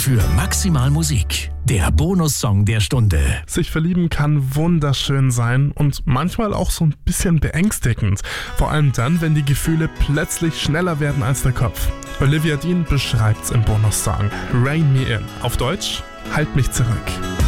für Maximal Musik, der Bonussong der Stunde. Sich verlieben kann wunderschön sein und manchmal auch so ein bisschen beängstigend. Vor allem dann, wenn die Gefühle plötzlich schneller werden als der Kopf. Olivia Dean beschreibt's im Bonussong Rein Me In. Auf Deutsch, halt mich zurück.